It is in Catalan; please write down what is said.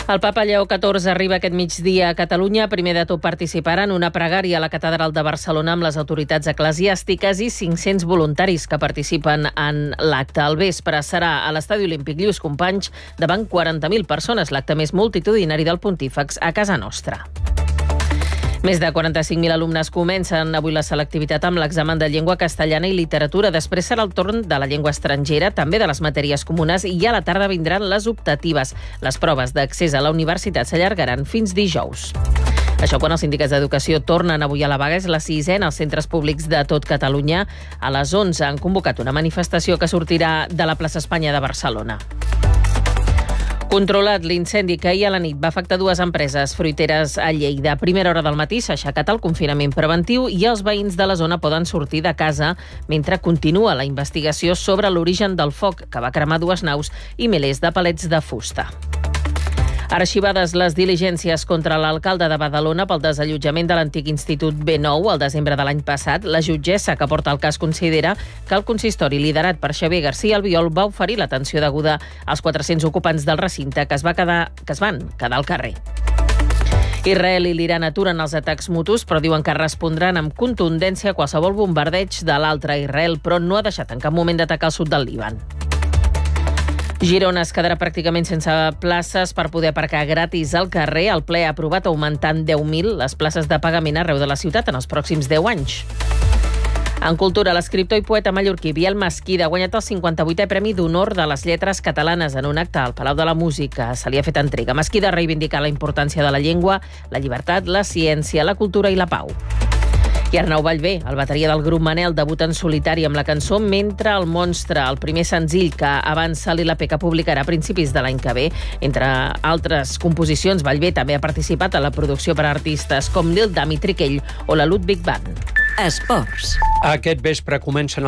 El papa Lleó XIV arriba aquest migdia a Catalunya. Primer de tot participarà en una pregària a la catedral de Barcelona amb les autoritats eclesiàstiques i 500 voluntaris que participen en l'acte. Al vespre serà a l'Estadi Olímpic Lluís Companys davant 40.000 persones, l'acte més multitudinari del Pontífex a casa nostra. Més de 45.000 alumnes comencen avui la selectivitat amb l'examen de llengua castellana i literatura. Després serà el torn de la llengua estrangera, també de les matèries comunes, i a la tarda vindran les optatives. Les proves d'accés a la universitat s'allargaran fins dijous. Això quan els sindicats d'educació tornen avui a la vaga. És la 6a als centres públics de tot Catalunya. A les 11 han convocat una manifestació que sortirà de la plaça Espanya de Barcelona. Controlat l'incendi que ahir a la nit va afectar 2 empreses fruiteres a Lleida. A primera hora del matí s'ha aixecat el confinament preventiu i els veïns de la zona poden sortir de casa mentre continua la investigació sobre l'origen del foc que va cremar 2 naus i milers de palets de fusta. Arxivades les diligències contra l'alcalde de Badalona pel desallotjament de l'antic Institut B9 al desembre de l'any passat. La jutgessa que porta el cas considera que el consistori liderat per Xavier García Albiol va oferir l'atenció deguda als 400 ocupants del recinte que es van quedar al carrer. Israel i l'Iran aturen els atacs mutus, però diuen que respondran amb contundència a qualsevol bombardeig de l'altre. Israel, però, no ha deixat en cap moment d'atacar el sud del Líban. Girona es quedarà pràcticament sense places per poder aparcar gratis al carrer. El ple ha aprovat augmentar en 10.000 les places de pagament arreu de la ciutat en els pròxims 10 anys. En cultura, l'escriptor i poeta mallorquí Biel Mesquida ha guanyat el 58è Premi d'Honor de les Lletres Catalanes en un acte al Palau de la Música. Se li ha fet entrega. Mesquida ha reivindicat la importància de la llengua, la llibertat, la ciència, la cultura i la pau. I Arnau Ballbé, el bateria del grup Manel, debuta en solitari amb la cançó Mentre el monstre, el primer senzill que avança l'ILP que publicarà a principis de l'any que ve. Entre altres composicions, Ballbé també ha participat a la producció per a artistes com Lil Dami Triquell o la Ludwig Band. Esports. Aquest vespre comencen